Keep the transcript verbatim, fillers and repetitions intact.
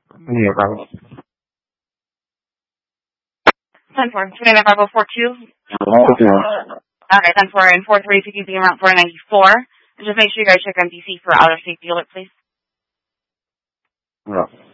Yeah, Bravo. ten four. two nine Bravo four two. Okay. Okay, ten four and four three, picking around four ninety-four. And just make sure you guys check on D C for outer safety alert, please. Yeah.